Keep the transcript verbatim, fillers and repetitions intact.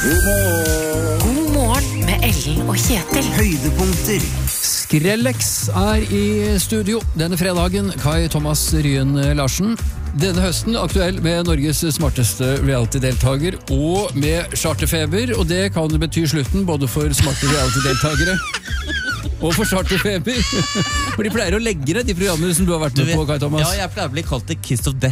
God morgen. God morgen med Ellen og Kjetil. Høydepunkter. Skrellex er i studio denne fredagen. Kai Thomas Ryen Larsen. Denne høsten aktuell med Norges smarteste reality-deltager og med charterfeber, og det kan bety slutten både for smarte reality-deltagere og for charterfeber. For de pleier å legge ned de programmene som du har vært med på, Kai Thomas. Ja, jeg pleier å bli kalt det Kiss of Death.